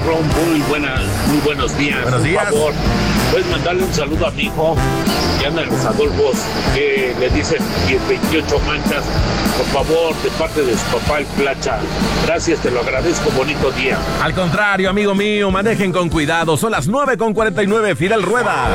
Navarro, muy buenos días. Buenos días. Por favor, puedes mandarle un saludo a mi hijo, que anda en los Adolfos, que le dicen 28 manchas, por favor, de parte de su papá el Placha. Gracias, te lo agradezco, bonito día. Al contrario, amigo mío, manejen con cuidado. Son las 9:49, Fidel Rueda.